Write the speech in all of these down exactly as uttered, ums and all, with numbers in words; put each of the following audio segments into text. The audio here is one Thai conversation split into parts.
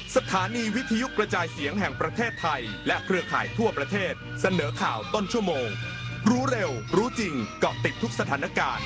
สถานีวิทยุกระจายเสียงแห่งประเทศไทยและเครือข่ายทั่วประเทศเสนอข่าวต้นชั่วโมงรู้เร็วรู้จริงเกาะติดทุกสถานการณ์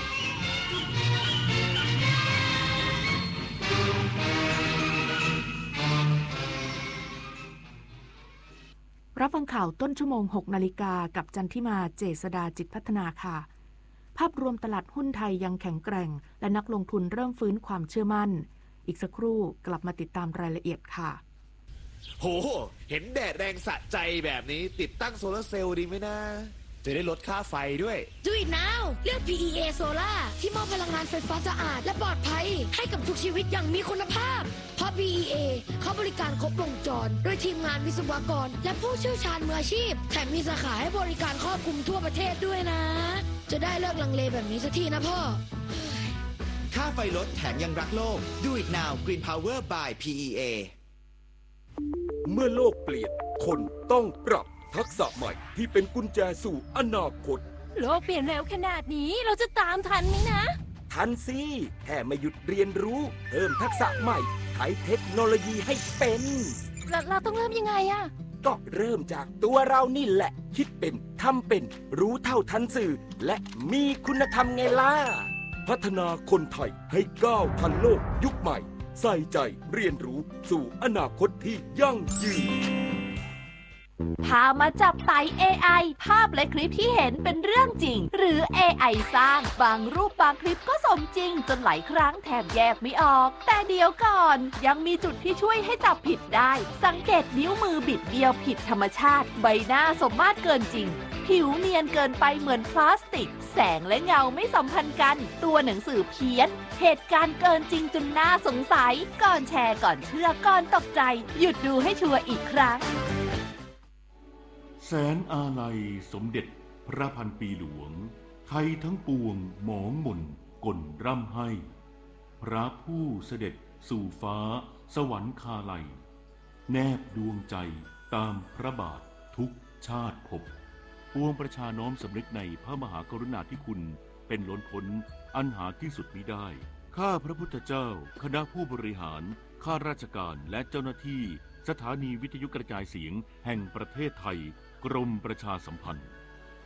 รับฟังข่าวต้นชั่วโมงหกนาฬิกากับจันทิมาเจษฎาจิตพัฒนาค่ะภาพรวมตลาดหุ้นไทยยังแข็งแกร่งและนักลงทุนเริ่มฟื้นความเชื่อมั่นอีกสักครู่กลับมาติดตามรายละเอียดค่ะโหเห็นแดดแรงสะใจแบบนี้ติดตั้งโซลาร์เซลล์ดีไหมนะจะได้ลดค่าไฟด้วย Do it now เลือก พี อี เอ Solar ที่มอบพลังงานไฟฟ้าสะอาดและปลอดภัยให้กับทุกชีวิตอย่างมีคุณภาพเพราะ พี อี เอ เขาบริการครบวงจรโดยทีมงานวิศวกรและผู้เชี่ยวชาญมืออาชีพแถมมีสาขาให้บริการครอบคลุมทั่วประเทศด้วยนะจะได้เลิกลังเลแบบนี้สักทีนะพ่อค่าไฟลดแถมยังรักโลก Do it now Green Power by พี อี เอเมื่อโลกเปลี่ยนคนต้องปรับทักษะใหม่ที่เป็นกุญแจสู่อนาคตโลกเปลี่ยนเร็วขนาดนี้เราจะตามทันไหมนะทันสิแค่ไม่หยุดเรียนรู้เพิ่มทักษะใหม่ใช้เทคโนโลยีให้เป็นเราเราต้องเริ่มยังไงอะก็เริ่มจากตัวเรานี่แหละคิดเป็นทำเป็นรู้เท่าทันสื่อและมีคุณธรรมไงล่ะพัฒนาคนไทยให้ก้าวทันโลกยุคใหม่ใส่ใจเรียนรู้สู่อนาคตที่ยั่งยืนพามาจับไต่ เอ ไอ ภาพและคลิปที่เห็นเป็นเรื่องจริงหรือ เอ ไอ สร้างบางรูปบางคลิปก็สมจริงจนหลายครั้งแทบแยกไม่ออกแต่เดี๋ยวก่อนยังมีจุดที่ช่วยให้จับผิดได้สังเกตนิ้วมือบิดเบี้ยวผิดธรรมชาติใบหน้าสมมาตรเกินจริงผิวเนียนเกินไปเหมือนพลาสติกแสงและเงาไม่สัมพันธ์กันตัวหนังสือเพี้ยนเหตุการณ์เกินจริงจนน่าสงสัยก่อนแชร์ก่อนเชื่อก่อนตกใจหยุดดูให้ชัวร์อีกครั้งแสนอาลัยสมเด็จพระพันปีหลวงไทยทั้งปวงหมองหม่นก่นร่ำให้พระผู้เสด็จสู่ฟ้าสวรรคาลัยแนบดวงใจตามพระบาททุกชาติภพปวงประชาน้อมสำนึกในพระมหากรุณาธิคุณเป็นล้นพ้นอันหาที่สุดมิได้ข้าพระพุทธเจ้าคณะผู้บริหารข้าราชการและเจ้าหน้าที่สถานีวิทยุกระจายเสียงแห่งประเทศไทยกรมประชาสัมพันธ์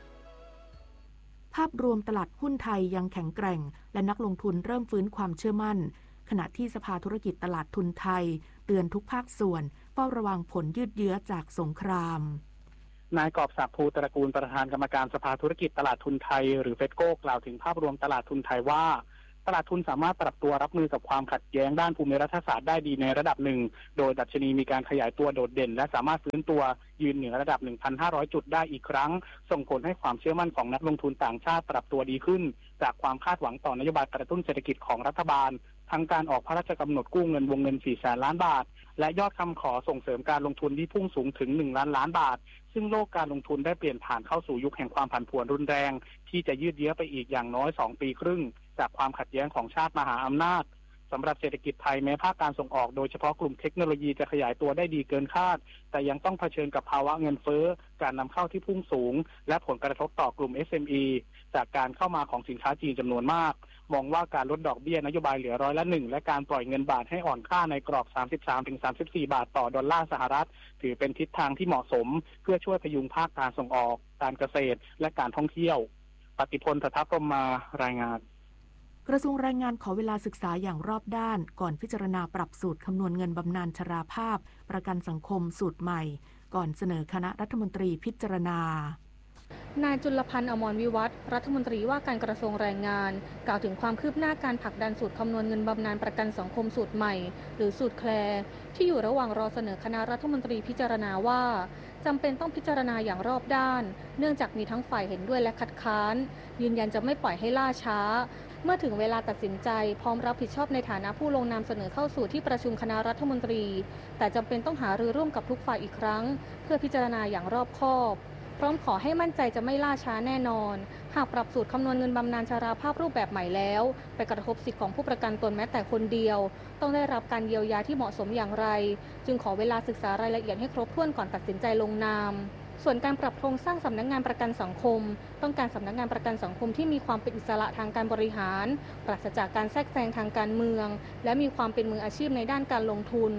ภาพรวมตลาดหุ้นไทยยังแข็งแกร่งและนักลงทุนเริ่มฟื้นความเชื่อมั่นขณะที่สภาธุรกิจตลาดทุนไทยเตือนทุกภาคส่วนเฝ้าระวังผลยืดเยื้อจากสงครามนายกอบศักดิ์ภูตระกูลประธานกรรมการสภาธุรกิจตลาดทุนไทยหรือเฟดโก้กล่าวถึงภาพรวมตลาดทุนไทยว่าตลาดทุนสามารถปรับตัวรับมือกับความขัดแย้งด้านภูมิรัฐศาสตร์ได้ดีในระดับหนึ่งโดยดัชนีมีการขยายตัวโดดเด่นและสามารถฟื้นตัวยืนเหนือระดับ หนึ่งพันห้าร้อย จุดได้อีกครั้งส่งผลให้ความเชื่อมั่นของนักลงทุนต่างชาติปรับตัวดีขึ้นจากความคาดหวังต่อนโยบายกระตุ้นเศรษฐกิจของรัฐบาลทั้งการออกพระราชกำหนดกู้เงินวงเงินสี่แสนล้านบาทและยอดคำขอส่งเสริมการลงทุนที่พุ่งสูงถึงหนึ่งล้านล้านบาทซึ่งโลกการลงทุนได้เปลี่ยนผ่านเข้าสู่ยุคแห่งความผันผวนรุนแรงที่จะยืดเยื้อไปอีกอย่างน้อยสองปีครึ่งจากความขัดแย้งของชาติมหาอำนาจสำหรับเศรษฐกิจไทยแม้ภาคการส่งออกโดยเฉพาะกลุ่มเทคโนโลยีจะขยายตัวได้ดีเกินคาดแต่ยังต้องเผชิญกับภาวะเงินเฟ้อการนำเข้าที่พุ่งสูงและผลกระทบต่อกลุ่ม เอส เอ็ม อี จากการเข้ามาของสินค้าจีนจำนวนมากมองว่าการลดดอกเบี้ยนโยบายเหลือร้อยละหนึ่งและการปล่อยเงินบาทให้อ่อนค่าในกรอบ สามสิบสามถึงสามสิบสี่ บาทต่อดอลลาร์สหรัฐถือเป็นทิศทางที่เหมาะสมเพื่อช่วยพยุงภาคการส่งออกการเกษตรและการท่องเที่ยวปฏิพล ทัพพรหมมารายงานกระทรวงแรงงานขอเวลาศึกษาอย่างรอบด้านก่อนพิจารณาปรับสูตรคำนวณเงินบำนาญชราภาพประกันสังคมสูตรใหม่ก่อนเสนอคณะรัฐมนตรีพิจารณานายจุลพันธ์อมรวิวัฒน์รัฐมนตรีว่าการกระทรวงแรงงานกล่าวถึงความคืบหน้าการผลักดันสูตรคำนวณเงินบำนาญประกันสังคมสูตรใหม่หรือสูตรแคลร์ที่อยู่ระหว่างรอเสนอคณะรัฐมนตรีพิจารณาว่าจำเป็นต้องพิจารณาอย่างรอบด้านเนื่องจากมีทั้งฝ่ายเห็นด้วยและคัดค้านยืนยันจะไม่ปล่อยให้ล่าช้าเมื่อถึงเวลาตัดสินใจพร้อมรับผิดชอบในฐานะผู้ลงนามเสนอเข้าสู่ที่ประชุมคณะรัฐมนตรีแต่จำเป็นต้องหารือร่วมกับทุกฝ่ายอีกครั้งเพื่อพิจารณาอย่างรอบคอบพร้อมขอให้มั่นใจจะไม่ล่าช้าแน่นอนหากปรับสูตรคำนวณเงินบำนาญชราภาพรูปแบบใหม่แล้วไปกระทบสิทธิของผู้ประกันตนแม้แต่คนเดียวต้องได้รับการเยียวยาที่เหมาะสมอย่างไรจึงขอเวลาศึกษารายละเอียดให้ครบถ้วนก่อนตัดสินใจลงนามส่วนการปรับโครงสร้างสำนักงานประกันสังคมต้องการสำนักงานประกันสังคมที่มีความเป็นอิสระทางการบริหารปราศจากการแทรกแซงทางการเมืองและมีความเป็นมืออาชีพในด้านการลงทุน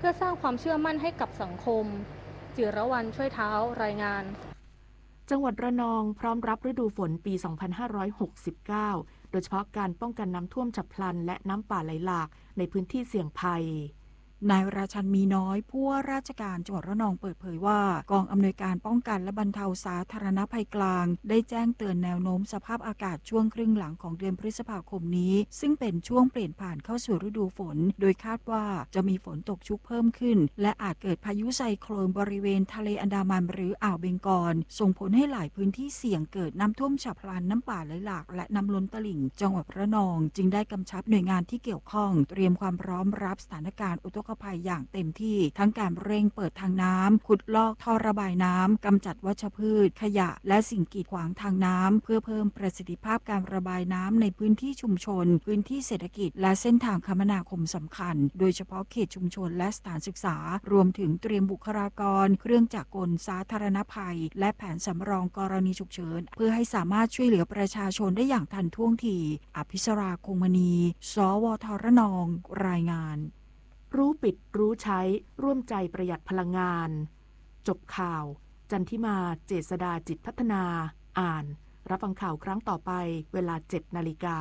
พื่อสร้างความเชื่อมั่นให้กับสังคมจิรวรรณช่วยเท้ารายงานจังหวัดระนองพร้อมรับฤดูฝนปี สองพันห้าร้อยหกสิบเก้า โดยเฉพาะการป้องกันน้ำท่วมฉับพลันและน้ำป่าไหลหลากในพื้นที่เสี่ยงภัยนายราชันมีน้อยผู้ว่าราชการจังหวัดระนองเปิดเผยว่ากองอำนวยการป้องกันและบรรเทาสาธารณภัยกลางได้แจ้งเตือนแนวโน้มสภาพอากาศช่วงครึ่งหลังของเดือนพฤษภาคมนี้ซึ่งเป็นช่วงเปลี่ยนผ่านเข้าสู่ฤดูฝนโดยคาดว่าจะมีฝนตกชุกเพิ่มขึ้นและอาจเกิดพายุไซโคลนบริเวณทะเลอันดามันหรืออ่าวเบงกอลส่งผลให้หลายพื้นที่เสี่ยงเกิดน้ำท่วมฉับพลันน้ำป่าไหลหลากและน้ำล้นตลิ่งจังหวัดระนองจึงได้กำชับหน่วยงานที่เกี่ยวข้องเตรียมความพร้อมรับสถานการณ์อุทกภัยอย่างเต็มที่ทั้งการเร่งเปิดทางน้ำขุดลอกท่อระบายน้ำกำจัดวัชพืชขยะและสิ่งกีดขวางทางน้ำเพื่อเพิ่มประสิทธิภาพการระบายน้ำในพื้นที่ชุมชนพื้นที่เศรษฐกิจและเส้นทางคมนาคมสำคัญโดยเฉพาะเขตชุมชนและสถานศึกษารวมถึงเตรียมบุคลากรเครื่องจักรกลสาธารณภัยและแผนสำรองกรณีฉุกเฉินเพื่อให้สามารถช่วยเหลือประชาชนได้อย่างทันท่วงทีอภิสราคงมณีสวทระนองรายงานรู้ปิดรู้ใช้ร่วมใจประหยัดพลังงานจบข่าวจันทิมาเจษฎาจิตพัฒนาอ่านรับฟังข่าวครั้งต่อไปเวลา เจ็ดนาฬิกา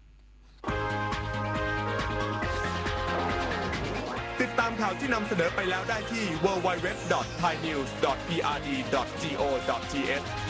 ติดตามข่าวที่นำเสนอไปแล้วได้ที่ ดับเบิลยู ดับเบิลยู ดับเบิลยู ดอท ไทยนิวส์ ดอท พี อาร์ ดี ดอท จี โอ ดอท ที เอช